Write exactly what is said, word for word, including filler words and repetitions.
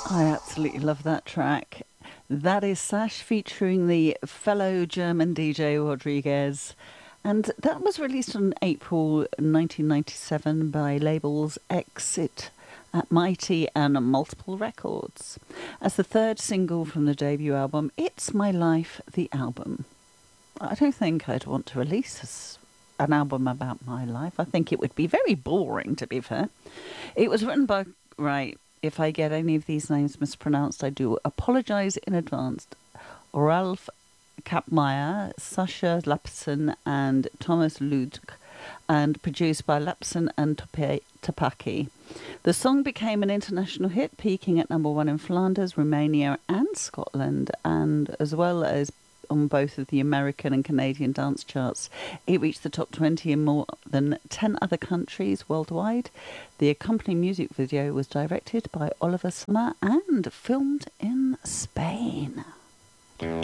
I absolutely love that track. That is Sash featuring the fellow German D J Rodriguez. And that was released in April nineteen ninety-seven by labels Exit, at Mighty, and Multiple Records. As the third single from the debut album, It's My Life, the album. I don't think I'd want to release this, an album about my life. I think it would be very boring, to be fair. It was written by, right, if I get any of these names mispronounced, I do apologise in advance. Ralph Kapmeier, Sasha Lapson, and Thomas Ludk, and produced by Lapson and Tope- Topaki. The song became an international hit, peaking at number one in Flanders, Romania, and Scotland, and as well as on both of the American and Canadian dance charts. It reached the top twenty in more than ten other countries worldwide. The accompanying music video was directed by Oliver Sommer and filmed in Spain.